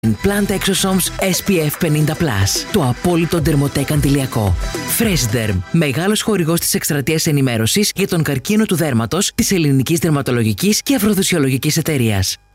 Plant Exosomes SPF 50+. Το απόλυτο ντερμοτέκ αντιλιακό. Freshderm. Μεγάλος χορηγός της εκστρατείας ενημέρωσης για τον καρκίνο του δέρματος της Ελληνικής Δερματολογικής και Αφροδισιολογικής Εταιρείας.